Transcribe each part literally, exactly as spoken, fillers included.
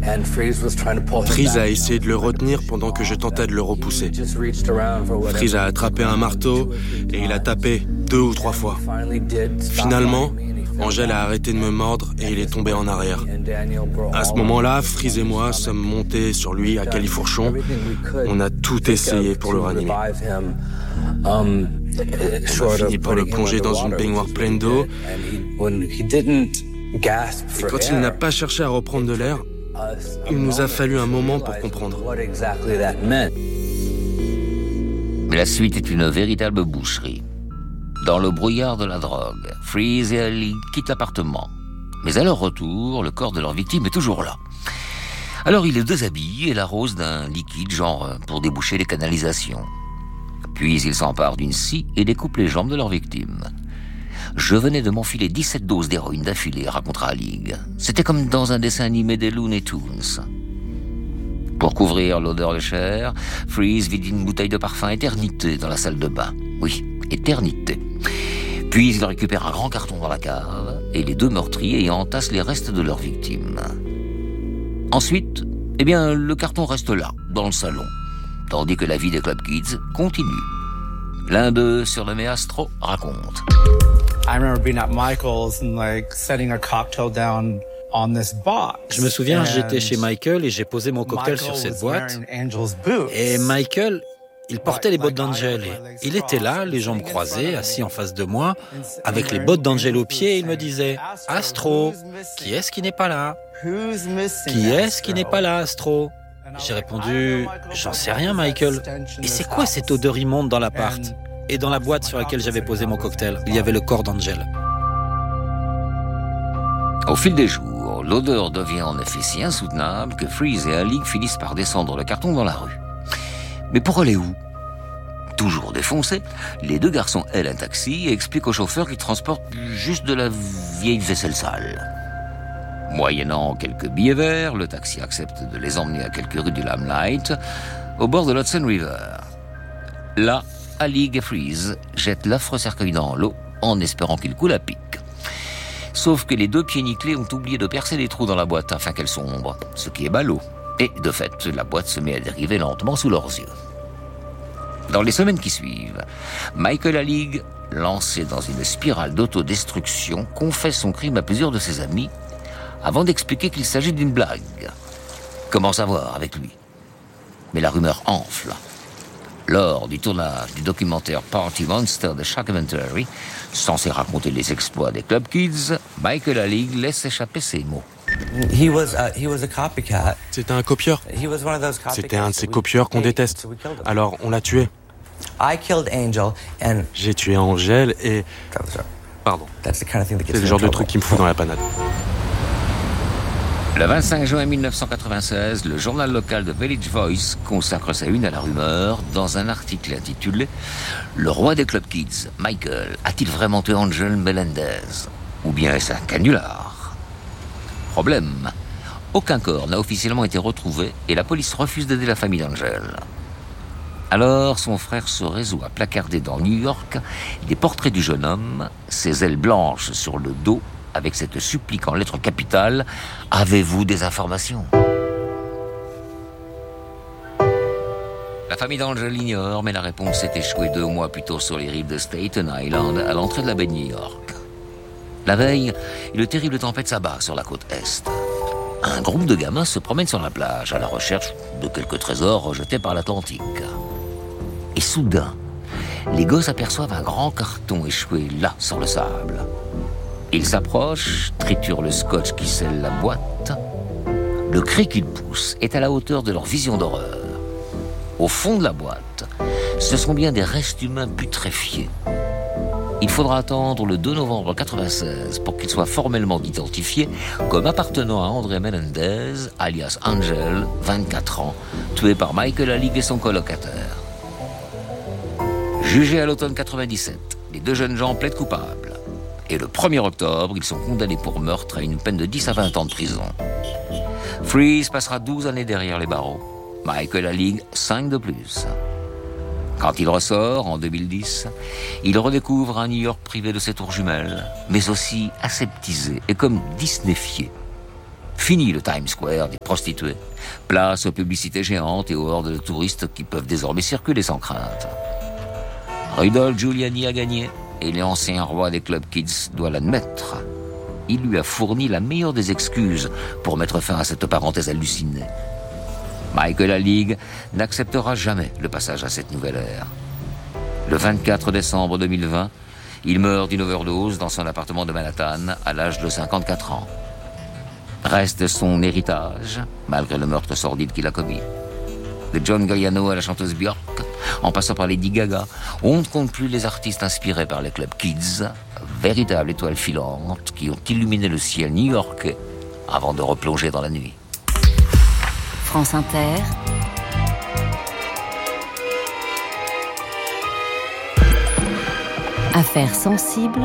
Freeze a essayé de le retenir pendant que je tentais de le repousser. Freeze a attrapé un marteau et il a tapé deux ou trois fois. Finalement, Angel a arrêté de me mordre et il est tombé en arrière. À ce moment-là, Freeze et moi sommes montés sur lui à califourchon. On a tout essayé pour le ranimer. On a fini par le plonger dans une baignoire pleine d'eau. Et quand il n'a pas cherché à reprendre de l'air, il nous a fallu un moment pour comprendre. Mais la suite est une véritable boucherie. Dans le brouillard de la drogue, Freeze et Ali quittent l'appartement. Mais à leur retour, le corps de leur victime est toujours là. Alors il les déshabille et l'arrose d'un liquide, genre pour déboucher les canalisations. Puis il s'empare d'une scie et découpe les jambes de leur victime. Je venais de m'enfiler dix-sept doses d'héroïne d'affilée, racontera Alig. C'était comme dans un dessin animé des Looney Tunes. Pour couvrir l'odeur de chair, Freeze vide une bouteille de parfum éternité dans la salle de bain. Oui, éternité. Puis il récupère un grand carton dans la cave et les deux meurtriers y entassent les restes de leur victime. Ensuite, eh bien, le carton reste là, dans le salon, tandis que la vie des Club Kids continue. L'un d'eux, surnommé Astro, raconte. I remember being at Michael's and like setting a cocktail down on this box. Je me souviens, j'étais chez Michael et j'ai posé mon cocktail sur cette boîte. Et Michael, il portait les bottes d'Angel. Et il était là, les jambes croisées, assis en face de moi, avec les bottes d'Angel aux pieds. Et il me disait « Astro, qui est-ce qui n'est pas là ? Qui est-ce qui n'est pas là, Astro ?» J'ai répondu « J'en sais rien, Michael. Et c'est quoi cette odeur immonde dans l'appart ?» Et dans la boîte sur laquelle j'avais posé mon cocktail, il y avait le corps d'Angel. Au fil des jours, l'odeur devient en effet si insoutenable que Freeze et Alig finissent par descendre le carton dans la rue. Mais pour aller où ? Toujours défoncés, les deux garçons aident un taxi et expliquent au chauffeur qu'ils transportent juste de la vieille vaisselle sale. Moyennant quelques billets verts, le taxi accepte de les emmener à quelques rues du Limelight, au bord de l'Hudson River. Là, Alig et Freeze jettent l'affreux cercueil dans l'eau en espérant qu'il coule à pic. Sauf que les deux pieds nickelés ont oublié de percer des trous dans la boîte afin qu'elle sombre, ce qui est ballot. Et de fait, la boîte se met à dériver lentement sous leurs yeux. Dans les semaines qui suivent, Michael Alig, lancé dans une spirale d'autodestruction, confesse son crime à plusieurs de ses amis avant d'expliquer qu'il s'agit d'une blague. Comment savoir avec lui ? Mais la rumeur enfle. Lors du tournage du documentaire Party Monster de Shockumentary, censé raconter les exploits des Club Kids, Michael Alig laisse échapper ces mots. He was, uh, he was a copycat. C'était un copieur. He was one of those copycats. C'était un de ces copieurs qu'on déteste. Alors on l'a tué. I killed Angel and... J'ai tué Angel et... Pardon. That's the kind of thing that gets C'est le genre de truc qui me fout dans la panade. Le vingt-cinq juin mille neuf cent quatre-vingt-seize, le journal local de Village Voice consacre sa une à la rumeur dans un article intitulé « Le roi des Club Kids, Michael, a-t-il vraiment tué Angel Melendez ? Ou bien est-ce un canular ?» Problème, aucun corps n'a officiellement été retrouvé et la police refuse d'aider la famille d'Angel. Alors, son frère se résout à placarder dans New York des portraits du jeune homme, ses ailes blanches sur le dos, avec cette supplique en lettres capitales « Avez-vous des informations ?» La famille d'Angel l'ignore, mais la réponse s'est échouée deux mois plus tôt sur les rives de Staten Island, à l'entrée de la baie de New York. La veille, une terrible tempête s'abat sur la côte Est. Un groupe de gamins se promène sur la plage, à la recherche de quelques trésors rejetés par l'Atlantique. Et soudain, les gosses aperçoivent un grand carton échoué là, sur le sable. Ils s'approchent, triturent le scotch qui scelle la boîte. Le cri qu'ils poussent est à la hauteur de leur vision d'horreur. Au fond de la boîte, ce sont bien des restes humains putréfiés. Il faudra attendre le deux novembre quatre-vingt-seize pour qu'ils soient formellement identifiés comme appartenant à André Melendez, alias Angel, vingt-quatre ans, tué par Michael Alig et son colocataire. Jugés à l'automne quatre-vingt-dix-sept, les deux jeunes gens plaident coupables. Et le premier octobre, ils sont condamnés pour meurtre à une peine de dix à vingt ans de prison. Freeze passera douze années derrière les barreaux. Michael Alig, cinq de plus. Quand il ressort, en deux mille dix, il redécouvre un New York privé de ses tours jumelles, mais aussi aseptisé et comme disneyfié. Fini le Times Square des prostituées. Place aux publicités géantes et aux hordes de touristes qui peuvent désormais circuler sans crainte. Rudolph Giuliani a gagné et l'ancien roi des clubs kids doit l'admettre. Il lui a fourni la meilleure des excuses pour mettre fin à cette parenthèse hallucinée. Michael Alig n'acceptera jamais le passage à cette nouvelle ère. Le vingt-quatre décembre deux mille vingt, il meurt d'une overdose dans son appartement de Manhattan à l'âge de cinquante-quatre ans. Reste son héritage, malgré le meurtre sordide qu'il a commis. De John Galliano à la chanteuse Björk, en passant par Lady Gaga, on ne compte plus les artistes inspirés par les clubs kids, véritables étoiles filantes qui ont illuminé le ciel new-yorkais avant de replonger dans la nuit. France Inter. Affaires sensibles.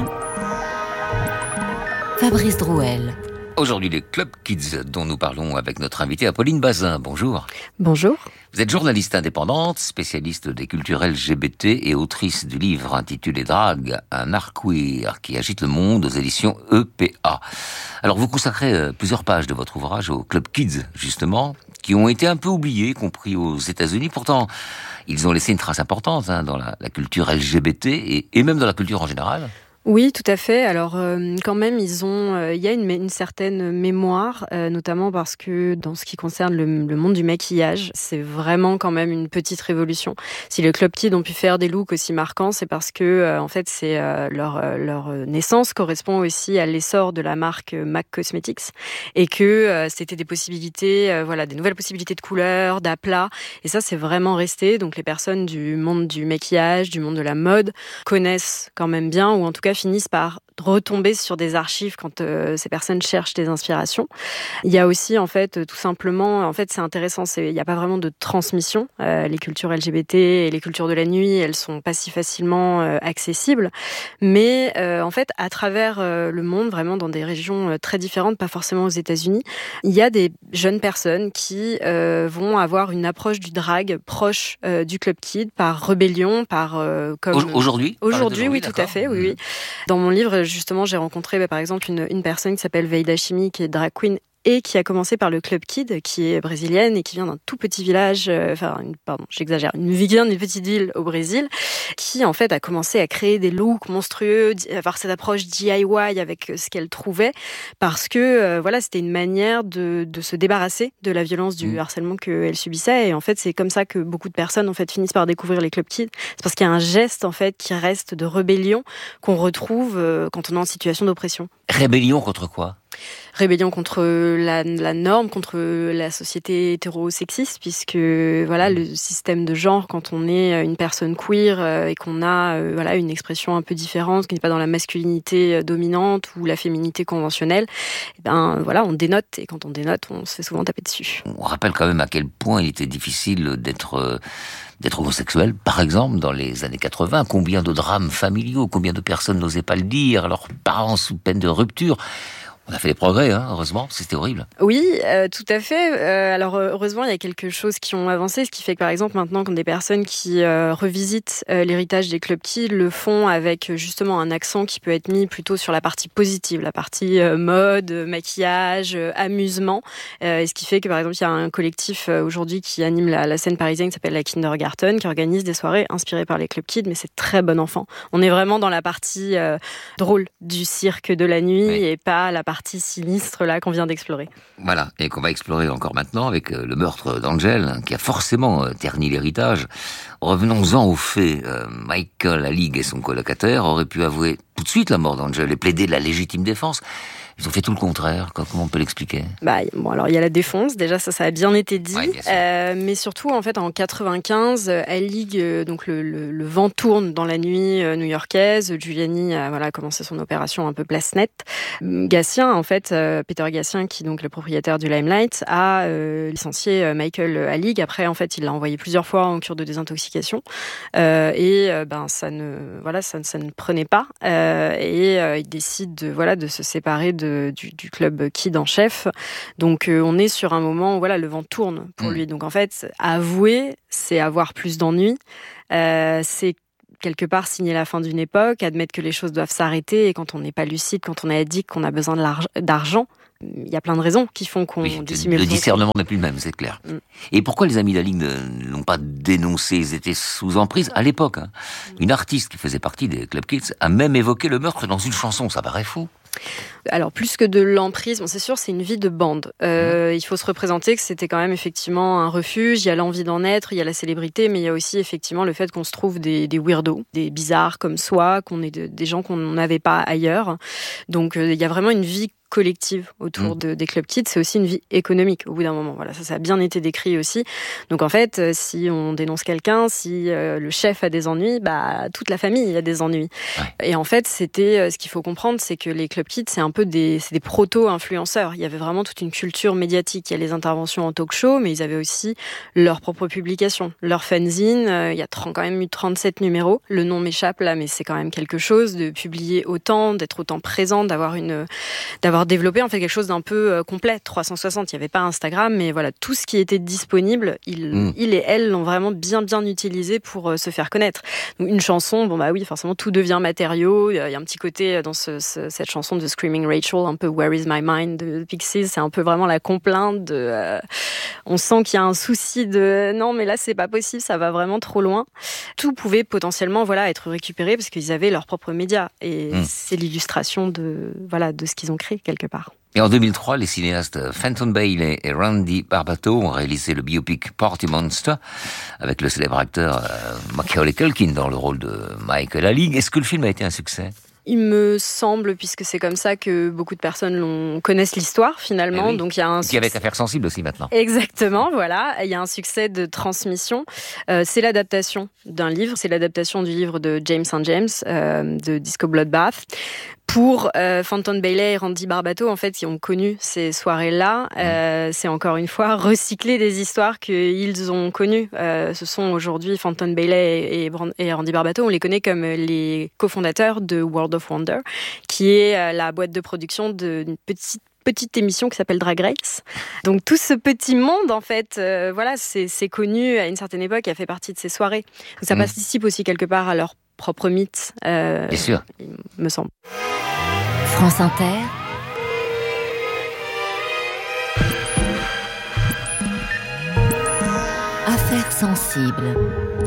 Fabrice Drouel. Aujourd'hui, les clubs kids dont nous parlons avec notre invitée Apolline Bazin. Bonjour. Bonjour. Vous êtes journaliste indépendante, spécialiste des cultures L G B T et autrice du livre intitulé Drag, un art queer qui agite le monde aux éditions E P A. Alors vous consacrez plusieurs pages de votre ouvrage aux clubs kids, justement, qui ont été un peu oubliés, compris aux États-Unis. Pourtant, ils ont laissé une trace importante hein, dans la, la culture L G B T et, et même dans la culture en général. Oui, tout à fait. Alors, euh, quand même, ils ont, euh, il y a une, une certaine mémoire, euh, notamment parce que dans ce qui concerne le, le monde du maquillage, c'est vraiment quand même une petite révolution. Si les club kids ont pu faire des looks aussi marquants, c'est parce que, euh, en fait, c'est euh, leur leur naissance correspond aussi à l'essor de la marque MAC Cosmetics et que euh, c'était des possibilités, euh, voilà, des nouvelles possibilités de couleurs, d'aplats. Et ça, c'est vraiment resté. Donc, les personnes du monde du maquillage, du monde de la mode connaissent quand même bien, ou en tout cas finissent par retomber sur des archives quand euh, ces personnes cherchent des inspirations. Il y a aussi, en fait, tout simplement, en fait, c'est intéressant, c'est, il n'y a pas vraiment de transmission. Euh, les cultures L G B T et les cultures de la nuit, elles sont pas si facilement euh, accessibles. Mais, euh, en fait, à travers euh, le monde, vraiment dans des régions euh, très différentes, pas forcément aux États-Unis, il y a des jeunes personnes qui euh, vont avoir une approche du drag proche euh, du club kid par rébellion, par euh, comme aujourd'hui. Aujourd'hui, oui, tout à fait, oui, oui. Dans mon livre, justement, j'ai rencontré, bah, par exemple, une, une personne qui s'appelle Veida Chimi, qui est drag queen et qui a commencé par le Club Kid, qui est brésilienne et qui vient d'un tout petit village, euh, enfin, une, pardon, j'exagère, une vient d'une petite ville au Brésil, qui, en fait, a commencé à créer des looks monstrueux, avoir cette approche D I Y avec ce qu'elle trouvait, parce que, euh, voilà, c'était une manière de, de se débarrasser de la violence du mmh. harcèlement qu'elle subissait. Et en fait, c'est comme ça que beaucoup de personnes, en fait, finissent par découvrir les Club Kids. C'est parce qu'il y a un geste, en fait, qui reste de rébellion qu'on retrouve euh, quand on est en situation d'oppression. Rébellion contre quoi ? Rébellion contre la, la norme, contre la société hétérosexiste, puisque voilà le système de genre, quand on est une personne queer euh, et qu'on a euh, voilà une expression un peu différente, qui n'est pas dans la masculinité dominante ou la féminité conventionnelle, et ben voilà on dénote, et quand on dénote, on se fait souvent taper dessus. On rappelle quand même à quel point il était difficile d'être euh, d'être homosexuel, par exemple, dans les années quatre-vingts. Combien de drames familiaux, combien de personnes n'osaient pas le dire, leurs parents sous peine de rupture. On a fait des progrès, hein, heureusement, c'était horrible. Oui, euh, tout à fait. Euh, alors heureusement, il y a quelque chose qui ont avancé, ce qui fait que par exemple maintenant, quand des personnes qui euh, revisitent euh, l'héritage des club kids le font avec justement un accent qui peut être mis plutôt sur la partie positive, la partie euh, mode, maquillage, euh, amusement. Euh, et ce qui fait que par exemple, il y a un collectif euh, aujourd'hui qui anime la, la scène parisienne qui s'appelle la Kindergarten, qui organise des soirées inspirées par les club kids, mais c'est très bon enfant. On est vraiment dans la partie euh, drôle du cirque de la nuit oui. et pas la partie partie sinistre là qu'on vient d'explorer. Voilà, et qu'on va explorer encore maintenant avec euh, le meurtre d'Angel, hein, qui a forcément euh, terni l'héritage. Revenons-en aux faits. Euh, Michael Alig et son colocataire auraient pu avouer tout de suite la mort d'Angel et plaider la légitime défense. Ils ont fait tout le contraire. Comment on peut l'expliquer ? Bah, bon, alors il y a la défense. Déjà, ça, ça a bien été dit. Ouais, bien euh, mais surtout, en fait, en quatre-vingt-quinze, Alig, euh, donc le, le, le vent tourne dans la nuit euh, new-yorkaise. Giuliani a voilà commencé son opération un peu place nette. Gatien, en fait, euh, Peter Gatien, qui est donc le propriétaire du Limelight, a euh, licencié Michael Alig. Après, en fait, il l'a envoyé plusieurs fois en cure de désintoxication. Euh, et euh, ben, ça ne, voilà, ça, ça ne prenait pas. Euh, et euh, il décide de, voilà, de se séparer de De, du, du club Kid en chef. Donc euh, on est sur un moment où voilà, le vent tourne pour mmh. lui. Donc en fait, avouer, c'est avoir plus d'ennuis. Euh, c'est quelque part signer la fin d'une époque, admettre que les choses doivent s'arrêter, et quand on n'est pas lucide, quand on est addict, qu'on a besoin de l'argent, Il y a plein de raisons qui font qu'on oui, dissimule. Le discernement n'est plus le même, c'est clair. Mm. Et pourquoi les amis de la Ligue ne l'ont pas dénoncé? Ils étaient sous emprise à l'époque. Hein. Une artiste qui faisait partie des Club Kids a même évoqué le meurtre dans une chanson. Ça paraît fou. Alors, plus que de l'emprise, bon, c'est sûr, c'est une vie de bande. Euh, mmh. Il faut se représenter que c'était quand même effectivement un refuge, il y a l'envie d'en être, il y a la célébrité, mais il y a aussi effectivement le fait qu'on se trouve des, des weirdos, des bizarres comme soi, qu'on est de, des gens qu'on n'avait pas ailleurs. Donc, euh, il y a vraiment une vie collective autour mmh. de, des Club Kids. C'est aussi une vie économique au bout d'un moment. Voilà, ça, ça a bien été décrit aussi. Donc en fait, euh, si on dénonce quelqu'un, si euh, le chef a des ennuis, bah toute la famille a des ennuis. Ouais. Et en fait, c'était euh, ce qu'il faut comprendre, c'est que les Club Kids, c'est un peu des, c'est des proto-influenceurs. Il y avait vraiment toute une culture médiatique. Il y a les interventions en talk-show, mais ils avaient aussi leurs propres publications, leurs fanzines. Euh, il y a trente, quand même eu trente-sept numéros. Le nom m'échappe là, mais c'est quand même quelque chose de publier autant, d'être autant présent, d'avoir une, d'avoir développé en fait quelque chose d'un peu euh, complet, trois cent soixante. Il n'y avait pas Instagram, mais voilà, tout ce qui était disponible, il, mmh. il et elle l'ont vraiment bien bien utilisé pour euh, se faire connaître. Donc, une chanson, bon bah oui, forcément tout devient matériau. Il y a un petit côté dans ce, ce, cette chanson de Screaming Rachel, un peu Where is my mind de Pixies, c'est un peu vraiment la complainte de. Euh, on sent qu'il y a un souci de non, mais là c'est pas possible, ça va vraiment trop loin. Tout pouvait potentiellement voilà être récupéré parce qu'ils avaient leurs propres médias et mmh. c'est l'illustration de voilà de ce qu'ils ont créé quelque part. Et en deux mille trois, les cinéastes Fenton Bailey et Randy Barbato ont réalisé le biopic Party Monster avec le célèbre acteur euh, Macaulay Culkin dans le rôle de Michael Alig. Est-ce que le film a été un succès ? Il me semble, puisque c'est comme ça que beaucoup de personnes l'ont, connaissent l'histoire finalement. Oui. Donc il y a un qui avait affaire sensible aussi maintenant. Exactement, voilà. Il y a un succès de transmission. Euh, c'est l'adaptation d'un livre. C'est l'adaptation du livre de James Saint James, euh, de Disco Bloodbath. Pour euh, Fenton Bailey et Randy Barbato, en fait, qui ont connu ces soirées-là, euh, c'est encore une fois recycler des histoires qu'ils ont connues. Euh, ce sont aujourd'hui Fenton Bailey et, et Randy Barbato, on les connaît comme les cofondateurs de World of Wonder, qui est euh, la boîte de production d'une petite petite émission qui s'appelle Drag Race. Donc tout ce petit monde, en fait, euh, voilà, c'est, c'est connu à une certaine époque, a fait partie de ces soirées. Donc, ça mmh. participe aussi quelque part à leur propre mythe. Euh, Bien sûr. Il me semble. France Inter. Affaires sensibles.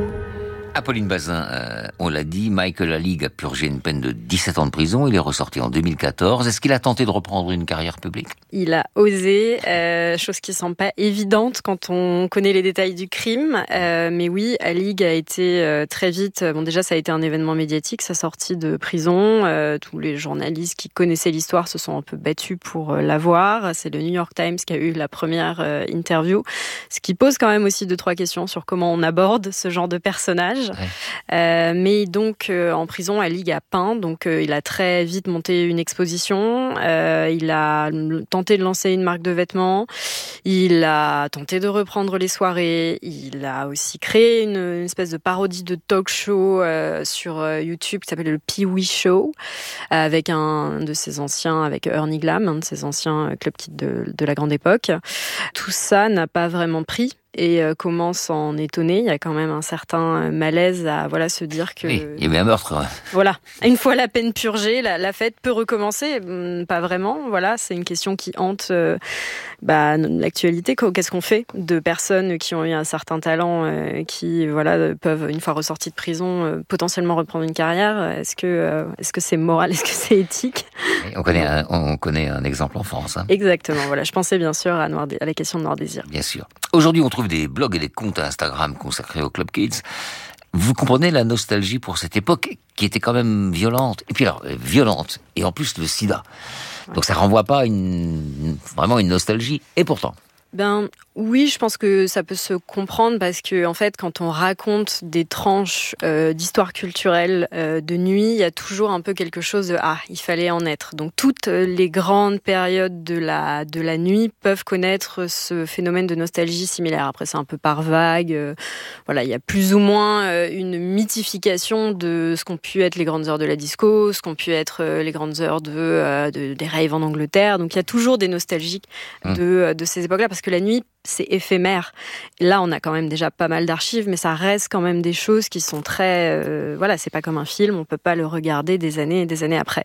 Apolline Bazin, euh, on l'a dit, Michael Alig a purgé une peine de dix-sept ans de prison. Il est ressorti en deux mille quatorze. Est-ce qu'il a tenté de reprendre une carrière publique ? Il a osé, euh, chose qui semble pas évidente quand on connaît les détails du crime. Euh, mais oui, Alig a été euh, très vite... Bon, déjà, ça a été un événement médiatique, sa sortie de prison. Euh, tous les journalistes qui connaissaient l'histoire se sont un peu battus pour euh, la voir. C'est le New York Times qui a eu la première euh, interview. Ce qui pose quand même aussi deux, trois questions sur comment on aborde ce genre de personnage. Ouais. Euh, mais donc euh, en prison, Alig a peint, donc euh, il a très vite monté une exposition. Euh, il a tenté de lancer une marque de vêtements. Il a tenté de reprendre les soirées. Il a aussi créé une, une espèce de parodie de talk-show euh, sur euh, YouTube qui s'appelle le Pee-wee Show, avec un de ses anciens, avec Ernie Glam, un de ses anciens club kids de, de la grande époque. Tout ça n'a pas vraiment pris. Et euh, comment s'en étonner ? Il y a quand même un certain malaise à voilà se dire que... Oui, il y avait un meurtre. Ouais. Voilà. Une fois la peine purgée, la, la fête peut recommencer. Pas vraiment. Voilà, c'est une question qui hante euh, bah, l'actualité. Qu'est-ce qu'on fait de personnes qui ont eu un certain talent, euh, qui voilà peuvent, une fois ressorties de prison, euh, potentiellement reprendre une carrière ? Est-ce que, euh, est-ce que c'est moral ? Est-ce que c'est éthique ? Oui, on, connaît un, on connaît un exemple en France. Hein. Exactement. Voilà. Je pensais bien sûr à, Noir, à la question de Noir Désir. Bien sûr. Aujourd'hui, on trouve des blogs et des comptes Instagram consacrés aux Club Kids. Vous comprenez la nostalgie pour cette époque qui était quand même violente. Et puis alors, violente. Et en plus, le sida. Ouais. Donc ça renvoie pas une, vraiment une nostalgie. Et pourtant... Ben oui, je pense que ça peut se comprendre parce que en fait, quand on raconte des tranches euh, d'histoire culturelle euh, de nuit, il y a toujours un peu quelque chose de ah, il fallait en être. Donc toutes les grandes périodes de la de la nuit peuvent connaître ce phénomène de nostalgie similaire. Après, c'est un peu par vague. Euh, voilà, il y a plus ou moins euh, une mythification de ce qu'ont pu être les grandes heures de la disco, ce qu'ont pu être euh, les grandes heures de, euh, de des raves en Angleterre. Donc il y a toujours des nostalgiques de de ces époques-là parce que la nuit c'est éphémère. Là, on a quand même déjà pas mal d'archives, mais ça reste quand même des choses qui sont très... Euh, voilà, c'est pas comme un film, on peut pas le regarder des années et des années après.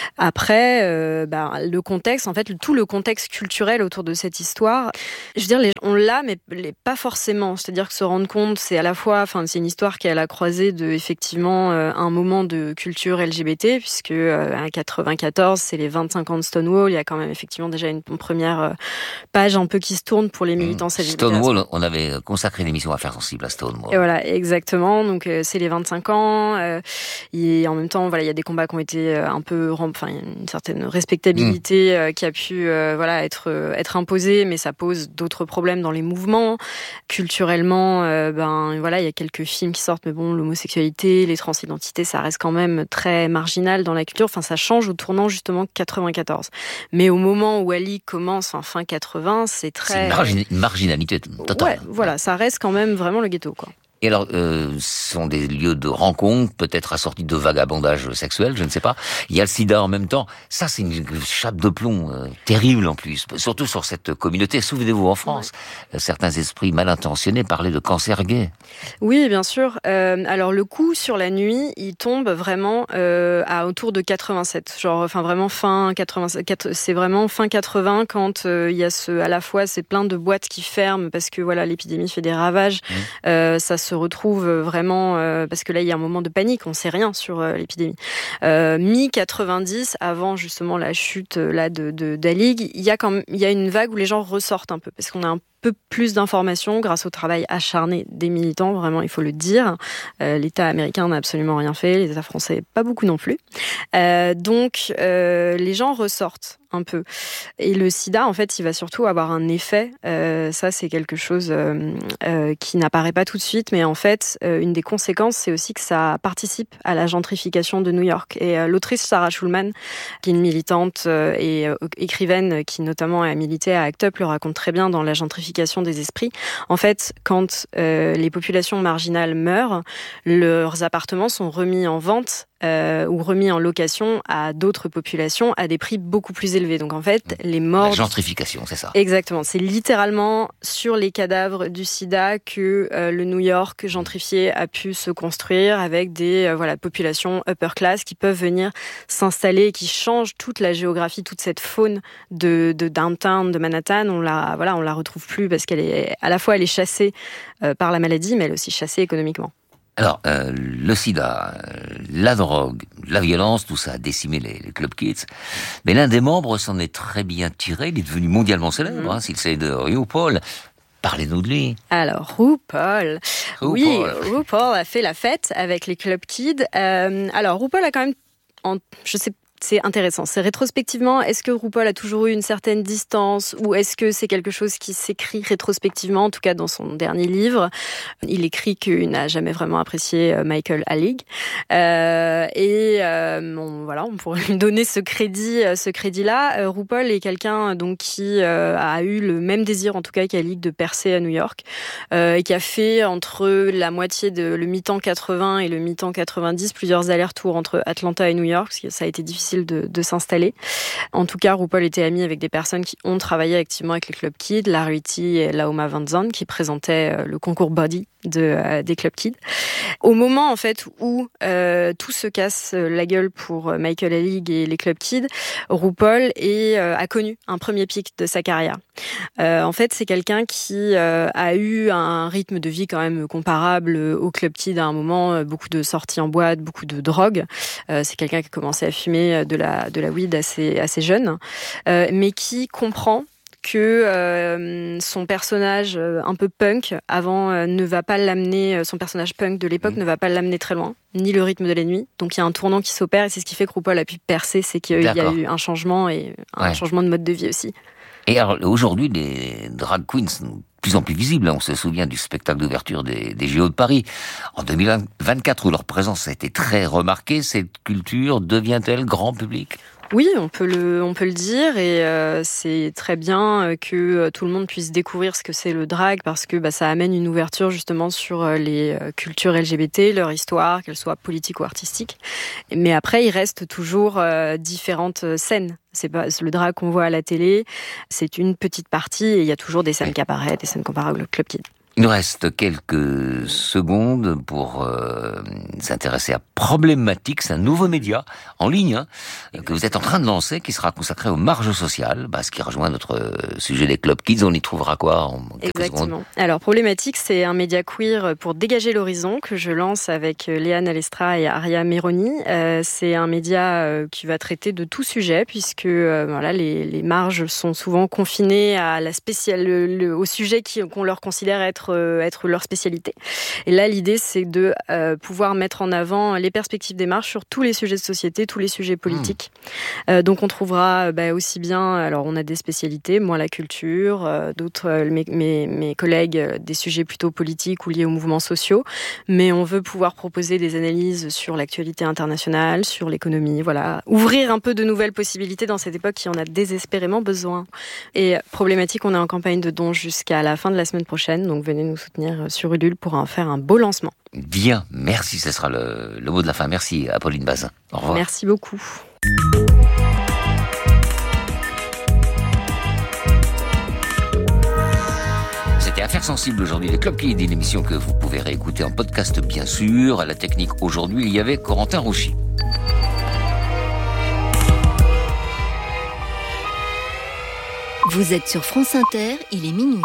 Après, euh, bah, le contexte, en fait, tout le contexte culturel autour de cette histoire, je veux dire, les, on l'a, mais les, pas forcément. C'est-à-dire que se rendre compte, c'est à la fois... Enfin, c'est une histoire qui est à la croisée de, effectivement, euh, un moment de culture L G B T, puisque euh, à quatre-vingt-quatorze, c'est les vingt-cinq ans de Stonewall, il y a quand même effectivement déjà une, une première euh, page un peu qui se tourne pour les militants L G B T. Stonewall, on avait consacré une émission à Affaires sensibles à Stonewall. Et voilà, exactement. Donc euh, c'est les vingt-cinq ans. Euh, et en même temps, voilà, il y a des combats qui ont été euh, un peu, enfin, une certaine respectabilité mmh. euh, qui a pu, euh, voilà, être euh, être imposée, mais ça pose d'autres problèmes dans les mouvements. Culturellement, euh, ben voilà, il y a quelques films qui sortent, mais bon, l'homosexualité, les transidentités, ça reste quand même très marginal dans la culture. Enfin, ça change au tournant justement quatre-vingt-quatorze. Mais au moment où Ali commence, en fin quatre-vingts, c'est très... C'est une, margin- une marginalité totale. Ouais, voilà, ça reste quand même vraiment le ghetto, quoi. Et alors, euh, ce sont des lieux de rencontre, peut-être assortis de vagabondage sexuel, je ne sais pas. Il y a le sida en même temps. Ça, c'est une chape de plomb euh, terrible en plus, surtout sur cette communauté. Souvenez-vous, en France, ouais. certains esprits mal intentionnés parlaient de cancer gay. Oui, bien sûr. Euh, alors, le coup sur la nuit, il tombe vraiment euh, à autour de quatre-vingt-sept. Genre, enfin, vraiment fin quatre-vingt-sept. C'est vraiment fin quatre-vingts quand euh, il y a ce, à la fois, c'est plein de boîtes qui ferment parce que voilà, l'épidémie fait des ravages. Mmh. Euh, ça se retrouve vraiment, euh, parce que là il y a un moment de panique, on sait rien sur euh, l'épidémie. Euh, mi quatre-vingt-dix, avant justement la chute euh, là de, de d'Alig, il y a quand même, il y a une vague où les gens ressortent un peu, parce qu'on a un peu plus d'informations grâce au travail acharné des militants, vraiment il faut le dire. Euh, L'État américain n'a absolument rien fait, l'État français pas beaucoup non plus. Euh, donc euh, les gens ressortent un peu. Et le sida, en fait, il va surtout avoir un effet. Euh, ça, c'est quelque chose euh, euh, qui n'apparaît pas tout de suite, mais en fait, euh, une des conséquences, c'est aussi que ça participe à la gentrification de New York. Et euh, l'autrice Sarah Schulman, qui est une militante euh, et euh, écrivaine qui notamment a milité à ACT UP, le raconte très bien dans La gentrification des esprits. En fait, quand euh, les populations marginales meurent, leurs appartements sont remis en vente Euh, ou remis en location à d'autres populations à des prix beaucoup plus élevés. Donc en fait, les morts... La gentrification, c'est ça. Exactement. C'est littéralement sur les cadavres du sida que euh, le New York gentrifié a pu se construire avec des euh, voilà, populations upper class qui peuvent venir s'installer et qui changent toute la géographie, toute cette faune de, de downtown, de Manhattan. On la, voilà, on la retrouve plus parce qu'elle est, à la fois, elle est chassée euh, par la maladie, mais elle est aussi chassée économiquement. Alors, euh, le sida, euh, la drogue, la violence, tout ça a décimé les, les club kids. Mais l'un des membres s'en est très bien tiré. Il est devenu mondialement célèbre, mmh. hein, s'il s'agit de RuPaul. Parlez-nous de lui. Alors, RuPaul. RuPaul. Oui, RuPaul a fait la fête avec les club kids. Euh, alors, RuPaul a quand même, en, je sais c'est intéressant. C'est rétrospectivement, est-ce que RuPaul a toujours eu une certaine distance ou est-ce que c'est quelque chose qui s'écrit rétrospectivement, en tout cas dans son dernier livre. Il écrit qu'il n'a jamais vraiment apprécié Michael Alig. Euh, et euh, bon, voilà, on pourrait lui donner ce crédit, ce crédit-là. Euh, RuPaul est quelqu'un donc qui euh, a eu le même désir, en tout cas qu'Alig, de percer à New York euh, et qui a fait entre la moitié de le mi-temps quatre-vingts et le mi-temps quatre-vingt-dix plusieurs allers-retours entre Atlanta et New York, parce que ça a été difficile De, de s'installer. En tout cas, RuPaul était ami avec des personnes qui ont travaillé activement avec les club kids, Larry et Laoma Van Zandt, qui présentaient le concours Body de, euh, des club kids. Au moment, en fait, où euh, tout se casse la gueule pour Michael Alig et les club kids, RuPaul est, euh, a connu un premier pic de sa carrière. Euh, en fait, c'est quelqu'un qui euh, a eu un rythme de vie quand même comparable au club kid à un moment, beaucoup de sorties en boîte, beaucoup de drogue. Euh, c'est quelqu'un qui a commencé à fumer de la, de la weed assez, assez jeune, euh, mais qui comprend que euh, son personnage euh, un peu punk avant euh, ne va pas l'amener, son personnage punk de l'époque mmh. ne va pas l'amener très loin, ni le rythme de la nuit. Donc il y a un tournant qui s'opère et c'est ce qui fait que RuPaul a pu percer, c'est qu'il D'accord. y a eu un changement et un ouais. changement de mode de vie aussi. Et alors aujourd'hui, les drag queens sont de plus en plus visibles. On se souvient du spectacle d'ouverture des, des J O de Paris en deux mille vingt-quatre où leur présence a été très remarquée. Cette culture devient-elle grand public ? Oui, on peut le, on peut le dire et euh, c'est très bien que euh, tout le monde puisse découvrir ce que c'est le drag parce que bah, ça amène une ouverture justement sur euh, les euh, cultures L G B T, leur histoire, qu'elles soient politiques ou artistiques. Mais après, il reste toujours euh, différentes scènes. C'est pas le drag qu'on voit à la télé, c'est une petite partie et il y a toujours des scènes cabaret, des scènes comparables au Club Kid. Il nous reste quelques secondes pour euh, s'intéresser à Problématique, c'est un nouveau média en ligne hein, que vous êtes en train de lancer, qui sera consacré aux marges sociales, bah, ce qui rejoint notre sujet des Club Kids. On y trouvera quoi en quelques Exactement. secondes? Alors Problématique, c'est un média queer pour dégager l'horizon que je lance avec Léane Alestra et Aria Meroni. Euh, c'est un média euh, qui va traiter de tout sujet puisque euh, voilà, les, les marges sont souvent confinées à la spéciale, le, le, au sujet qui, qu'on leur considère être être leur spécialité. Et là, l'idée, c'est de euh, pouvoir mettre en avant les perspectives des marges sur tous les sujets de société, tous les sujets politiques. Mmh. Euh, donc, on trouvera bah, aussi bien, alors on a des spécialités, moi la culture, euh, d'autres, euh, mes, mes, mes collègues, euh, des sujets plutôt politiques ou liés aux mouvements sociaux, mais on veut pouvoir proposer des analyses sur l'actualité internationale, sur l'économie, voilà. Ouvrir un peu de nouvelles possibilités dans cette époque qui en a désespérément besoin. Et Problématique, on est en campagne de dons jusqu'à la fin de la semaine prochaine, donc venez nous soutenir sur Ulule pour en faire un beau lancement. Bien, merci, ce sera le, le mot de la fin. Merci Apolline Bazin. Au revoir. Merci beaucoup. C'était Affaires sensibles aujourd'hui, les Club Kids, une émission que vous pouvez réécouter en podcast bien sûr. À la technique aujourd'hui, il y avait Corentin Rouchy. Vous êtes sur France Inter, il est minuit.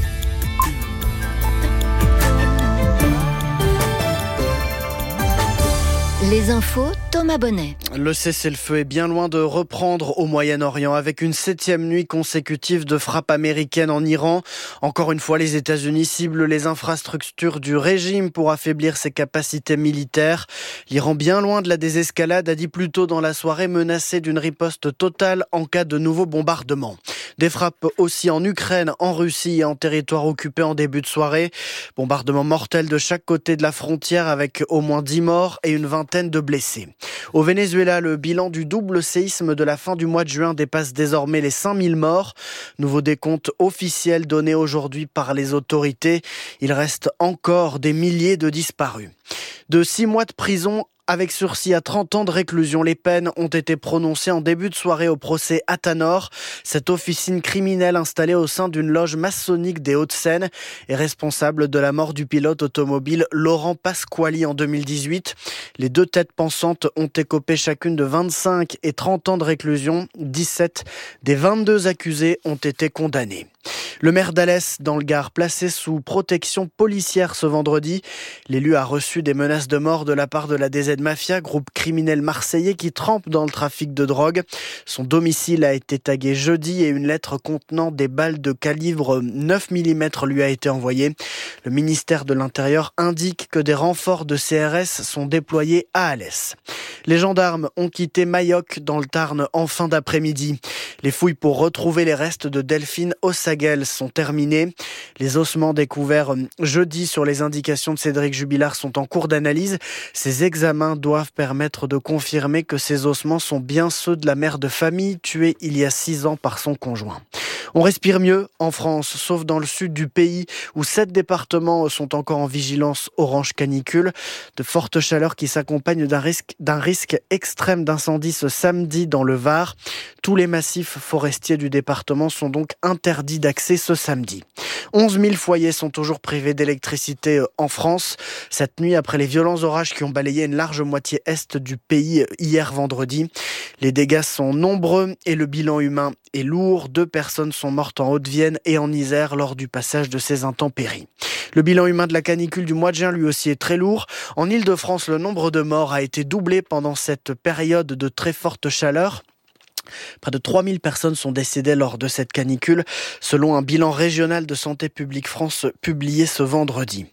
Les infos, Thomas Bonnet. Le cessez-le-feu est bien loin de reprendre au Moyen-Orient avec une septième nuit consécutive de frappes américaines en Iran. Encore une fois, les États-Unis ciblent les infrastructures du régime pour affaiblir ses capacités militaires. L'Iran, bien loin de la désescalade, a dit plus tôt dans la soirée menacer d'une riposte totale en cas de nouveaux bombardements. Des frappes aussi en Ukraine, en Russie et en territoire occupé en début de soirée. Bombardements mortels de chaque côté de la frontière avec au moins dix morts et une vingtaine de blessés. Au Venezuela, le bilan du double séisme de la fin du mois de juin dépasse désormais les cinq mille morts. Nouveau décompte officiel donné aujourd'hui par les autorités. Il reste encore des milliers de disparus. De six mois de prison avec sursis à trente ans de réclusion, les peines ont été prononcées en début de soirée au procès Athanor. Cette officine criminelle installée au sein d'une loge maçonnique des Hauts-de-Seine est responsable de la mort du pilote automobile Laurent Pasquali en deux mille dix-huit. Les deux têtes pensantes ont écopé chacune de vingt-cinq et trente ans de réclusion. dix-sept des vingt-deux accusés ont été condamnés. Le maire d'Alès, dans le Gard, placé sous protection policière ce vendredi. L'élu a reçu des menaces de mort de la part de la D Z Mafia, groupe criminel marseillais qui trempe dans le trafic de drogue. Son domicile a été tagué jeudi et une lettre contenant des balles de calibre neuf millimètres lui a été envoyée. Le ministère de l'Intérieur indique que des renforts de C R S sont déployés à Alès. Les gendarmes ont quitté Mayoc dans le Tarn en fin d'après-midi. Les fouilles pour retrouver les restes de Delphine Ossaguel sont terminées. Les ossements découverts jeudi sur les indications de Cédric Jubilard sont en cours d'analyse. Ces examens doivent permettre de confirmer que ces ossements sont bien ceux de la mère de famille tuée il y a six ans par son conjoint. On respire mieux en France, sauf dans le sud du pays où sept départements sont encore en vigilance orange canicule. De fortes chaleurs qui s'accompagnent d'un risque, d'un risque extrême d'incendie ce samedi dans le Var. Tous les massifs forestiers du département sont donc interdits d'accès ce samedi. onze mille foyers sont toujours privés d'électricité en France. Cette nuit, après les violents orages qui ont balayé une large moitié est du pays hier vendredi. Les dégâts sont nombreux et le bilan humain est lourd. Deux personnes sont mortes en Haute-Vienne et en Isère lors du passage de ces intempéries. Le bilan humain de la canicule du mois de juin lui aussi est très lourd. En Île-de-France, le nombre de morts a été doublé pendant cette période de très forte chaleur. Près de trois mille personnes sont décédées lors de cette canicule, selon un bilan régional de Santé publique France publié ce vendredi.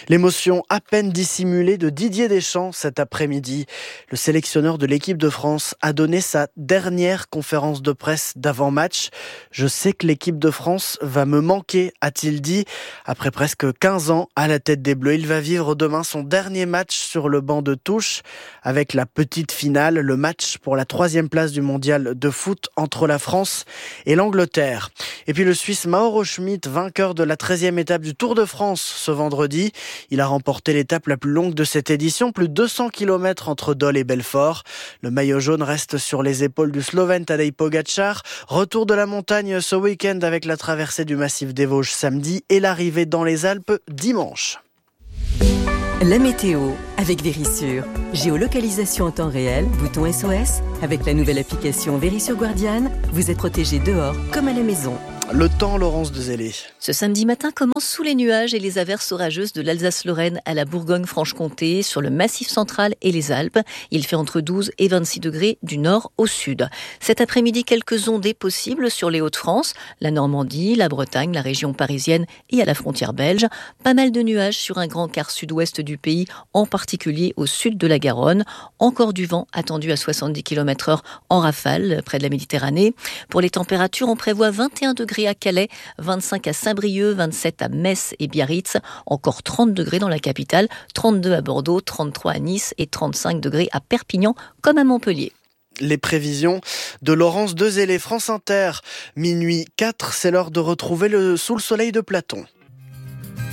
L'émotion à peine dissimulée de Didier Deschamps cet après-midi. Le sélectionneur de l'équipe de France a donné sa dernière conférence de presse d'avant-match. « Je sais que l'équipe de France va me manquer », a-t-il dit. Après presque quinze ans à la tête des Bleus, il va vivre demain son dernier match sur le banc de touche avec la petite finale, le match pour la troisième place du mondial de foot entre la France et l'Angleterre. Et puis le Suisse Mauro Schmid, vainqueur de la treizième étape du Tour de France ce vendredi. Il a remporté l'étape la plus longue de cette édition, plus de deux cents kilomètres entre Dole et Belfort. Le maillot jaune reste sur les épaules du Slovène Tadej Pogačar. Retour de la montagne ce week-end avec la traversée du massif des Vosges samedi et l'arrivée dans les Alpes dimanche. La météo avec Verisure. Géolocalisation en temps réel, bouton S O S. Avec la nouvelle application Verisure Guardian, vous êtes protégé dehors comme à la maison. Le temps, Laurence Dezellé. Ce samedi matin commence sous les nuages et les averses orageuses de l'Alsace-Lorraine à la Bourgogne-Franche-Comté, sur le Massif central et les Alpes. Il fait entre douze et vingt-six degrés du nord au sud. Cet après-midi, quelques ondées possibles sur les Hauts-de-France, la Normandie, la Bretagne, la région parisienne et à la frontière belge. Pas mal de nuages sur un grand quart sud-ouest du pays, en particulier au sud de la Garonne. Encore du vent attendu à soixante-dix kilomètres heure en rafale près de la Méditerranée. Pour les températures, on prévoit vingt et un degrés à Calais, vingt-cinq à Saint-Brieuc, vingt-sept à Metz et Biarritz, encore trente degrés dans la capitale, trente-deux à Bordeaux, trente-trois à Nice et trente-cinq degrés à Perpignan comme à Montpellier. Les prévisions de Laurence Dezellé, France Inter. Minuit quatre, c'est l'heure de retrouver le Sous le soleil de Platon.